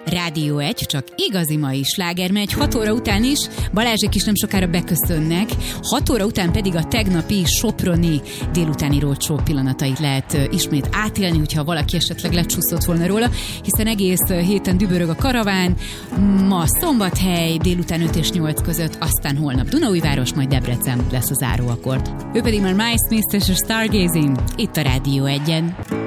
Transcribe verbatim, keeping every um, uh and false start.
Rádió egy, csak igazi mai sláger megy hat óra után is, Balázsék is nem sokára beköszönnek, hat óra után pedig a tegnapi soproni délutáni roadshow pillanatait lehet ismét átélni, hogyha valaki esetleg lecsúszott volna róla, hiszen egész héten dübörög a karaván, ma Szombathely délután öt és nyolc között, aztán holnap Dunaújváros, majd Debrecen lesz a záróakkord. Ő pedig már Miles Smith és a Stargazing, itt a Rádió egyen.